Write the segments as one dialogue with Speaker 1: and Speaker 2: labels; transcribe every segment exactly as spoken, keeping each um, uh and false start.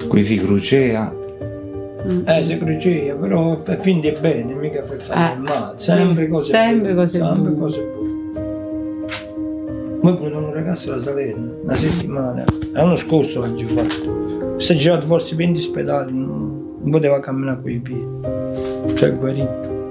Speaker 1: Qui si crucea.
Speaker 2: Mm. Eh, si crucea, però per fin di bene, mica per fare
Speaker 3: Eh,
Speaker 2: male. Sempre cose
Speaker 3: sempre
Speaker 2: buone.
Speaker 3: cose
Speaker 2: Sempre
Speaker 3: buone.
Speaker 2: cose buone. Poi venuto un ragazzo da Salerno, una settimana, l'anno scorso l'ha già fatto. Si è girato forse venti ospedali, non, non poteva camminare con i piedi. Cioè è guarito.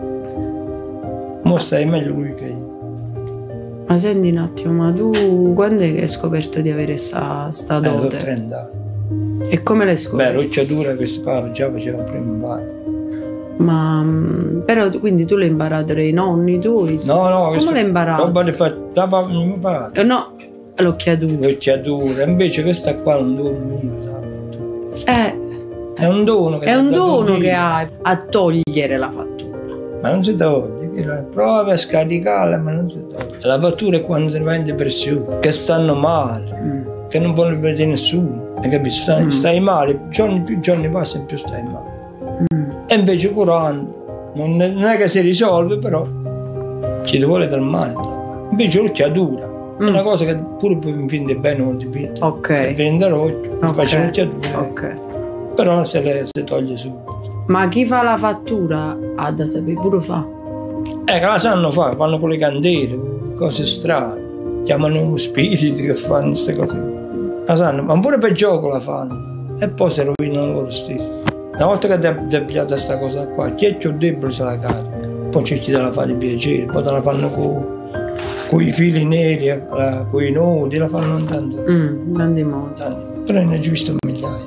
Speaker 2: Mo stai meglio lui che io.
Speaker 3: Ma senti un attimo, ma tu quando è che hai scoperto di avere sta, sta
Speaker 2: Eh, sono
Speaker 3: dote?
Speaker 2: trenta anni.
Speaker 3: E come l'hai
Speaker 2: Beh,
Speaker 3: scoperto?
Speaker 2: l'occhiatura questo qua già faceva prima in bar.
Speaker 3: Ma mm, però tu- quindi tu l'hai imparato dai nonni tuoi?
Speaker 2: No, no,
Speaker 3: Come
Speaker 2: questo-
Speaker 3: l'hai imparato?
Speaker 2: roba di fa- da pa- non mi imparato.
Speaker 3: Eh, No, l'occhiatura.
Speaker 2: L'occhiatura, invece questa qua è un dono mio, la fattura.
Speaker 3: Eh,
Speaker 2: È un dono che
Speaker 3: è
Speaker 2: ti ha
Speaker 3: un
Speaker 2: dato
Speaker 3: dono
Speaker 2: Dio.
Speaker 3: che hai a togliere la fattura.
Speaker 2: Ma non si toglie, che provi a scaricarla, ma non si toglie. La fattura è quando ti vai in depressione, che stanno male,
Speaker 3: Mm.
Speaker 2: che non vogliono vedere nessuno, hai capito? Stai,
Speaker 3: Mm.
Speaker 2: stai male, giorni più giorni passano più stai male.
Speaker 3: Mm.
Speaker 2: E invece curando, non è, non è che si risolve, però ci ti vuole dal male. Invece l'occhiatura è
Speaker 3: Mm.
Speaker 2: una cosa che pure poi mi finde bene non ti pinte.
Speaker 3: Ok.
Speaker 2: Viene dall'occhio, ti
Speaker 3: Ok.
Speaker 2: faccio l'occhiatura,
Speaker 3: Ok.
Speaker 2: però se le si toglie subito.
Speaker 3: Ma chi fa la fattura ha da sapere pure fa.
Speaker 2: Eh, che la sanno fare, fanno con le candele, cose strane. Chiamano spiriti che fanno queste cose. La sanno, ma pure per gioco la fanno. E poi si rovinano loro stessi. Una volta che ti è pigliata questa cosa qua, chi è più debole se la cade. Poi c'è chi te la fa di piacere, poi te la fanno con i fili neri, eh, con i nodi, la fanno in tanti,
Speaker 3: Mm, tanti modi.
Speaker 2: tanti. Però ne ho già visto migliaia.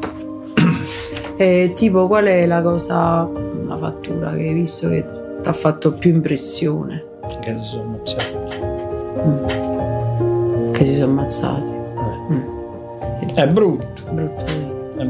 Speaker 3: E tipo, qual è la cosa, una fattura che hai visto che ti ha fatto più impressione?
Speaker 2: Che si sono ammazzati.
Speaker 3: Mm. Che si sono ammazzati.
Speaker 2: Eh.
Speaker 3: Mm.
Speaker 2: È brutto.
Speaker 3: Brutto.